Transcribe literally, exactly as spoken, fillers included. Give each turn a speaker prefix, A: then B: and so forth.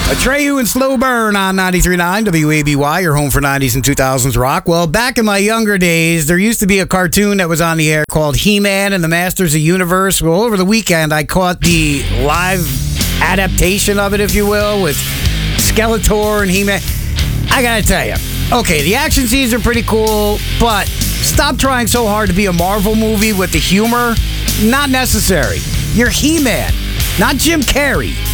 A: Atreyu and Slow Burn on ninety-three point nine W A B Y, your home for nineties and two thousands rock. Well, back in my younger days, there used to be a cartoon that was on the air called He-Man and the Masters of the Universe. Well, over the weekend, I caught the live adaptation of it, if you will, with Skeletor and He-Man. I gotta tell you, okay, the action scenes are pretty cool, but stop trying so hard to be a Marvel movie with the humor. Not necessary. You're He-Man, not Jim Carrey.